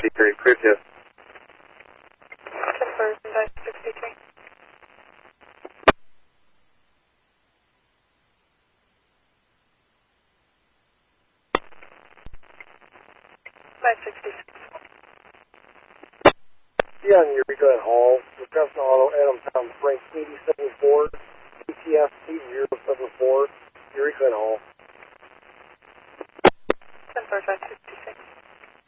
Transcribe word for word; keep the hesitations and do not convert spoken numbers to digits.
sixty-three, clear two. Confirm, Dice sixty-three. Dice sixty-six. Yeah, on Eureka at Hall, Wisconsin Auto, Adamstown, Frank eighty seventy-four.